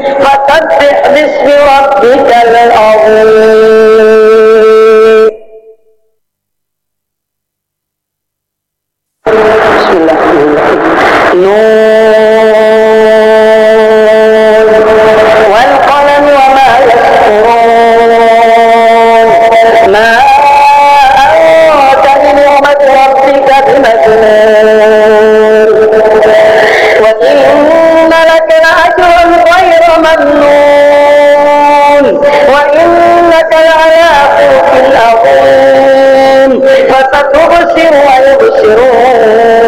فسبح باسم ربك العظيم. بسم الله الرحمن الرحيم. نون والقلم وما يسطرون ما أنت بنعمة ربك بمجنون وإن لك لأجرا غير ممنون وإنك لعلى خلق عظيم فستبصر ويبصرون